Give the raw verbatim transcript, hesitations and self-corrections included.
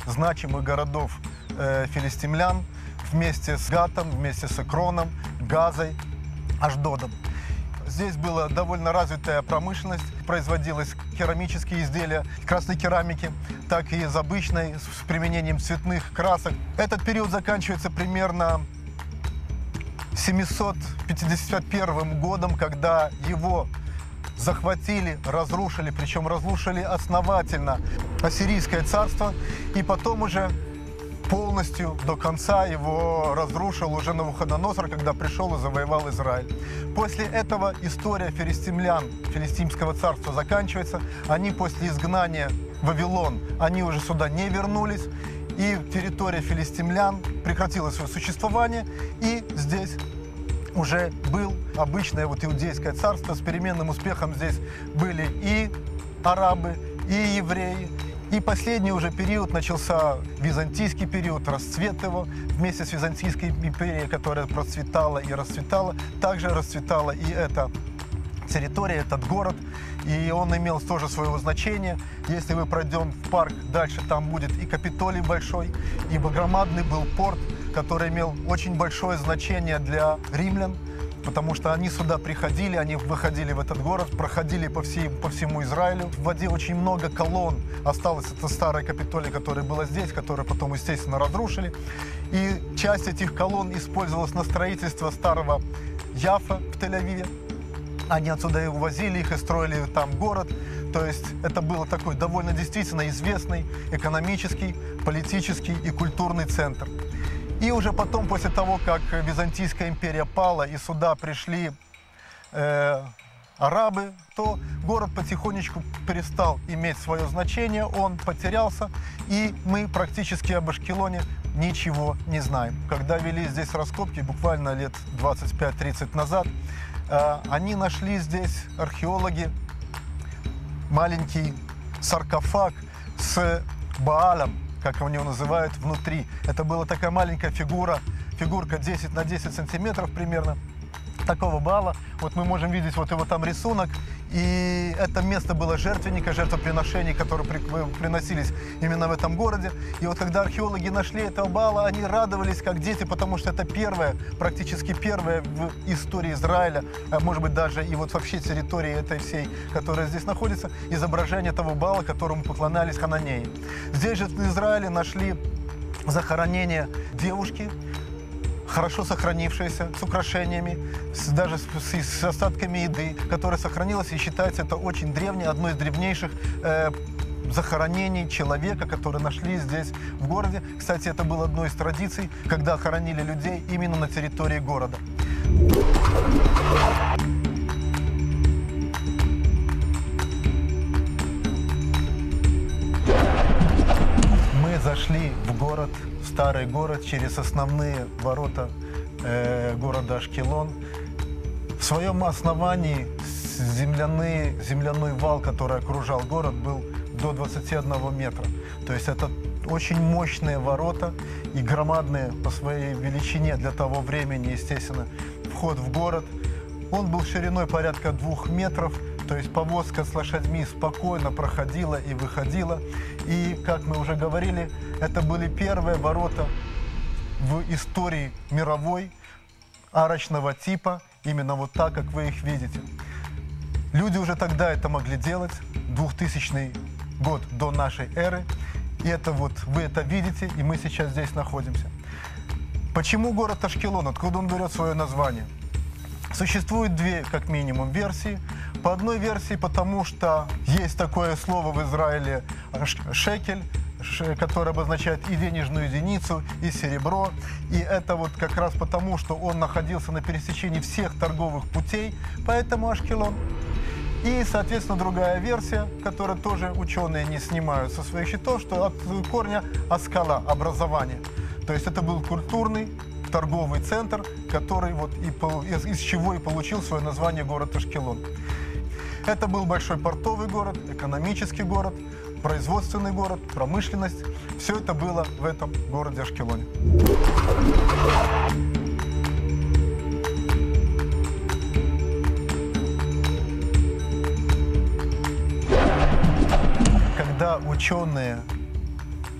значимых городов э, филистимлян вместе с Гатом, вместе с Экроном, Газой, Ашдодом. Здесь была довольно развитая промышленность, производились керамические изделия красной керамики, так и из обычной, с применением цветных красок. Этот период заканчивается примерно семьсот пятьдесят первым годом, когда его захватили, разрушили, причем разрушили основательно Ассирийское царство, и потом уже полностью до конца его разрушил уже Навуходоносор, когда пришел и завоевал Израиль. После этого история филистимлян, филистимского царства заканчивается. Они после изгнания в Вавилон, они уже сюда не вернулись, и территория филистимлян прекратила свое существование, и здесь уже был обычное вот иудейское царство. С переменным успехом здесь были и арабы, и евреи. И последний уже период начался византийский период, расцвет его. Вместе с Византийской империей, которая процветала и расцветала, также расцветала и эта территория, этот город. И он имел тоже свое значение. Если мы пройдем в парк, дальше там будет и Капитолий большой, ибо громадный был порт, который имел очень большое значение для римлян, потому что они сюда приходили, они выходили в этот город, проходили по, всей, по всему Израилю. В воде очень много колонн осталось. Это старое Капитолий, которое было здесь, которое потом, естественно, разрушили. И часть этих колонн использовалась на строительство старого Яффа в Тель-Авиве. Они отсюда и увозили их и строили там город. То есть это был такой довольно действительно известный экономический, политический и культурный центр. И уже потом, после того, как Византийская империя пала и сюда пришли э, арабы, то город потихонечку перестал иметь свое значение, он потерялся, и мы практически об Ашкелоне ничего не знаем. Когда вели здесь раскопки, буквально лет двадцать пять тридцать назад, э, они нашли здесь, археологи, маленький саркофаг с Баалом, как его называют, внутри. Это была такая маленькая фигура, фигурка десять на десять сантиметров примерно, такого Баала. Вот мы можем видеть вот его там рисунок. И это место было жертвенника, жертвоприношений, которые приносились именно в этом городе. И вот когда археологи нашли этого Баала, они радовались как дети, потому что это первое, практически первое в истории Израиля, может быть даже и вот вообще территории этой всей, которая здесь находится, изображение того Баала, которому поклонялись хананеи. Здесь же в Израиле нашли захоронение девушки, хорошо сохранившаяся, с украшениями, с, даже с, с, с остатками еды, которая сохранилась и считается это очень древнее, одно из древнейших э, захоронений человека, которые нашли здесь в городе. Кстати, это было одной из традиций, когда хоронили людей именно на территории города. Мы зашли в город, в старый город, через основные ворота э, города Ашкелон. В своем основании земляный, земляной вал, который окружал город, был до двадцати одного метра. То есть это очень мощные ворота и громадные по своей величине для того времени, естественно, вход в город. Он был шириной порядка двух метров. То есть повозка с лошадьми спокойно проходила и выходила. И, как мы уже говорили, это были первые ворота в истории мировой, арочного типа, именно вот так, как вы их видите. Люди уже тогда это могли делать, двухтысячный год до нашей эры. И это вот вы это видите, и мы сейчас здесь находимся. Почему город Ашкелон? Откуда он берет свое название? Существует две, как минимум, версии. По одной версии, потому что есть такое слово в Израиле шекель, которое обозначает и денежную единицу, и серебро. И это вот как раз потому, что он находился на пересечении всех торговых путей, поэтому Ашкелон. И, соответственно, другая версия, которую тоже ученые не снимают со своих счетов, что от корня аскала, образование. То есть это был культурный торговый центр, который вот и, из, из чего и получил свое название город Ашкелон. Это был большой портовый город, экономический город, производственный город, промышленность. Все это было в этом городе Ашкелоне. Когда ученые